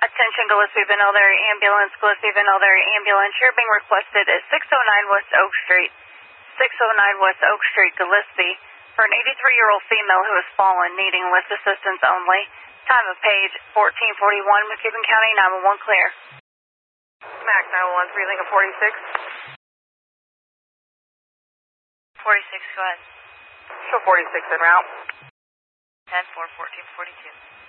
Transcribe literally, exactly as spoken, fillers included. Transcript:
Attention Gillespie Van Elder Ambulance, Gillespie Van Elder Ambulance. You're being requested at six oh nine West Oak Street, six oh nine West Oak Street, Gillespie, for an eighty-three-year-old female who has fallen, needing lift assistance only. Time of page fourteen forty-one, McCubbin County, nine one one clear. Max nine one one, three Lincoln forty-six. forty-six, go ahead. Show forty-six en route. ten four, fourteen forty-two.